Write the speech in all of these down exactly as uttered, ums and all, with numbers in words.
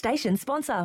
Station sponsor.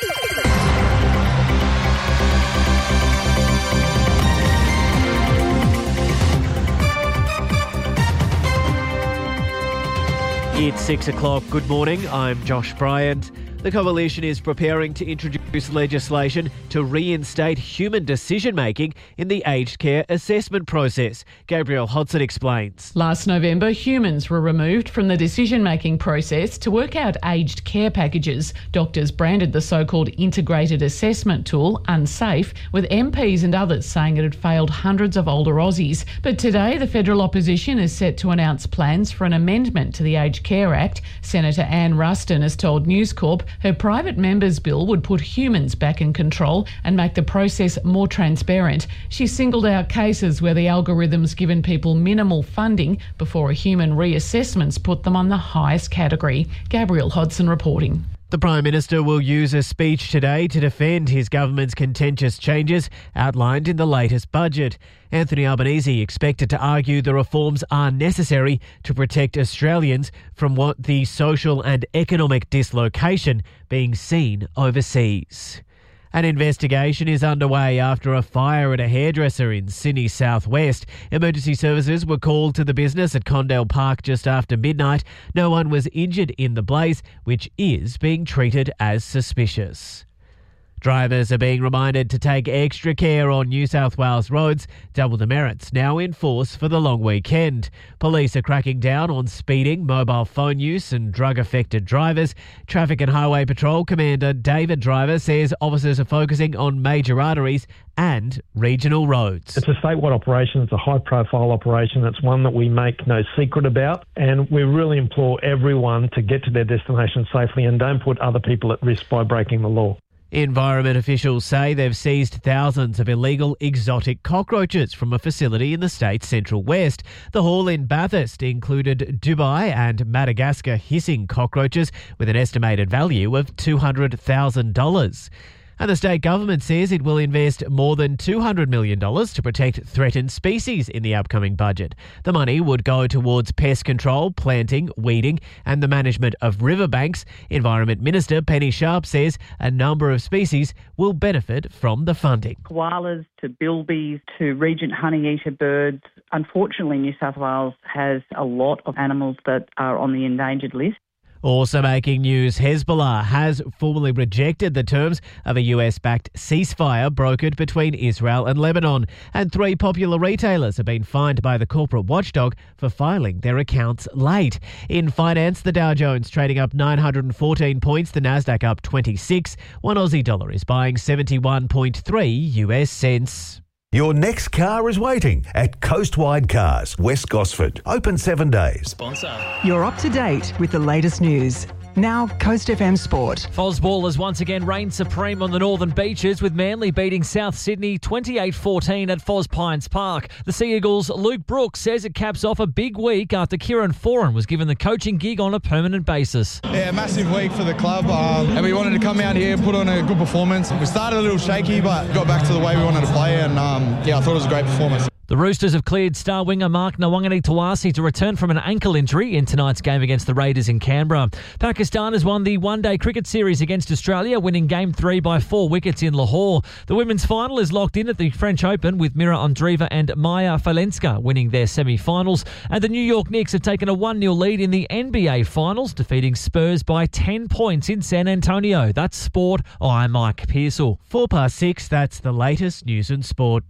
It's six o'clock. Good morning. I'm Josh Bryant. The Coalition is preparing to introduce legislation to reinstate human decision-making in the aged care assessment process. Gabrielle Hodson explains. Last November, humans were removed from the decision-making process to work out aged care packages. Doctors branded the so-called integrated assessment tool unsafe, with M Ps and others saying it had failed hundreds of older Aussies. But today, the federal opposition is set to announce plans for an amendment to the Aged Care Act. Senator Anne Ruston has told News Corp her private member's bill would put humans back in control and make the process more transparent. She singled out cases where the algorithm's given people minimal funding before a human reassessment's put them on the highest category. Gabrielle Hodson reporting. The Prime Minister will use a speech today to defend his government's contentious changes outlined in the latest budget. Anthony Albanese expected to argue the reforms are necessary to protect Australians from what the social and economic dislocation being seen overseas. An investigation is underway after a fire at a hairdresser in Sydney's southwest. Emergency services were called to the business at Condell Park just after midnight. No one was injured in the blaze, which is being treated as suspicious. Drivers are being reminded to take extra care on New South Wales roads. Double demerits now in force for the long weekend. Police are cracking down on speeding, mobile phone use and drug-affected drivers. Traffic and Highway Patrol Commander David Driver says officers are focusing on major arteries and regional roads. It's a statewide operation. It's a high-profile operation. It's one that we make no secret about, and we really implore everyone to get to their destination safely and don't put other people at risk by breaking the law. Environment officials say they've seized thousands of illegal exotic cockroaches from a facility in the state's central west. The haul in Bathurst included Dubai and Madagascar hissing cockroaches with an estimated value of two hundred thousand dollars. And the state government says it will invest more than two hundred million dollars to protect threatened species in the upcoming budget. The money would go towards pest control, planting, weeding and the management of riverbanks. Environment Minister Penny Sharp says a number of species will benefit from the funding. Koalas to bilbies to regent honeyeater birds. Unfortunately, New South Wales has a lot of animals that are on the endangered list. Also making news, Hezbollah has formally rejected the terms of a U S-backed ceasefire brokered between Israel and Lebanon. And three popular retailers have been fined by the corporate watchdog for filing their accounts late. In finance, the Dow Jones trading up nine hundred fourteen points, the Nasdaq up twenty-six. One Aussie dollar is buying seventy-one point three U S cents. Your next car is waiting at Coastwide Cars, West Gosford. Open seven days. Sponsor. You're up to date with the latest news. Now, Coast F M Sport. Fosball has once again reigned supreme on the northern beaches, with Manly beating South Sydney twenty-eight fourteen at Fos Pines Park. The Sea Eagles' Luke Brooks says it caps off a big week after Kieran Foran was given the coaching gig on a permanent basis. Yeah, massive week for the club, um, and we wanted to come out here and put on a good performance. We started a little shaky, but got back to the way we wanted to play, and um, yeah, I thought it was a great performance. The Roosters have cleared star winger Mark Nawangani Tawasi to return from an ankle injury in tonight's game against the Raiders in Canberra. Pakistan has won the one-day cricket series against Australia, winning Game three by four wickets in Lahore. The women's final is locked in at the French Open, with Mira Andreeva and Maya Falenska winning their semi-finals. And the New York Knicks have taken a one nil lead in the N B A Finals, defeating Spurs by ten points in San Antonio. That's sport. I'm Mike Pearsall. Four past six, that's the latest news and sport.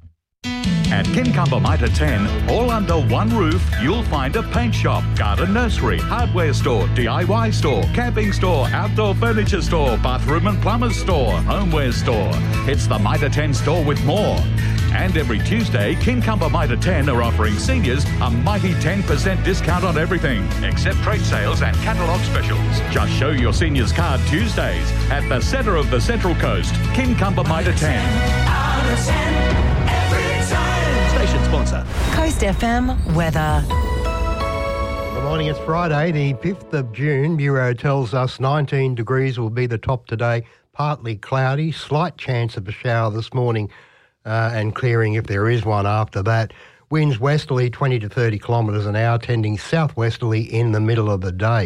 At Kincumber Mitre ten, all under one roof, you'll find a paint shop, garden nursery, hardware store, D I Y store, camping store, outdoor furniture store, bathroom and plumber's store, homeware store. It's the Mitre ten store with more. And every Tuesday, Kincumber Mitre ten are offering seniors a mighty ten percent discount on everything, except trade sales and catalogue specials. Just show your seniors card Tuesdays at the centre of the Central Coast, Kincumber Mitre ten. Station sponsor. Coast F M weather. Good morning, it's Friday, the fifth of June. Bureau tells us nineteen degrees will be the top today. Partly cloudy, slight chance of a shower this morning uh, and clearing if there is one after that. Winds westerly twenty to thirty kilometres an hour, tending southwesterly in the middle of the day.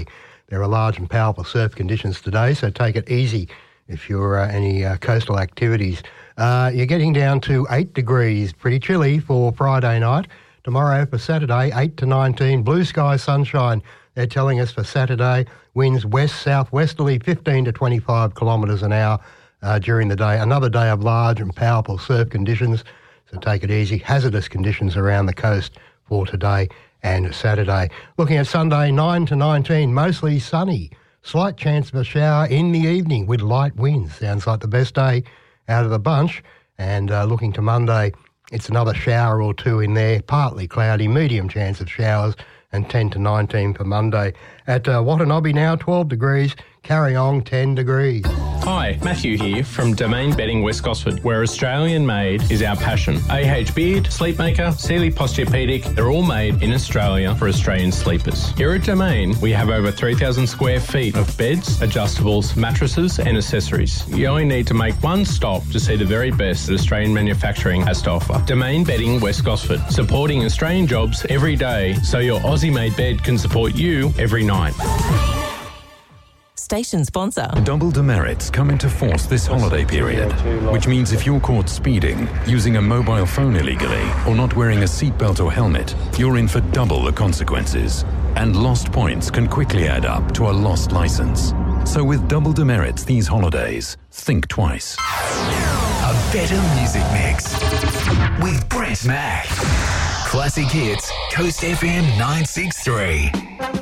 There are large and powerful surf conditions today, so take it easy if you're uh, any uh, coastal activities. Uh, you're getting down to eight degrees, pretty chilly for Friday night. Tomorrow for Saturday, eight to nineteen, blue sky, sunshine. They're telling us for Saturday, winds west-southwesterly, fifteen to twenty-five kilometres an hour uh, during the day. Another day of large and powerful surf conditions, so take it easy. Hazardous conditions around the coast for today and Saturday. Looking at Sunday, nine to nineteen, mostly sunny. Slight chance of a shower in the evening with light winds. Sounds like the best day out of the bunch. And uh, looking to Monday, it's another shower or two in there. Partly cloudy, medium chance of showers, and ten to nineteen for Monday. At uh, Watanabe now, twelve degrees. Carryong, ten degrees. Hi, Matthew here from Domain Bedding West Gosford, where Australian made is our passion. A H Beard, Sleepmaker, Sealy Posturepedic, they're all made in Australia for Australian sleepers. Here at Domain, we have over three thousand square feet of beds, adjustables, mattresses and accessories. You only need to make one stop to see the very best that Australian manufacturing has to offer. Domain Bedding West Gosford, supporting Australian jobs every day so your Aussie-made bed can support you every night. Station sponsor. Double demerits come into force this holiday period, which means if you're caught speeding, using a mobile phone illegally, or not wearing a seatbelt or helmet, you're in for double the consequences. And lost points can quickly add up to a lost license. So with double demerits these holidays, think twice. A better music mix with Brett Mack. Classic hits, Coast F M nine six three.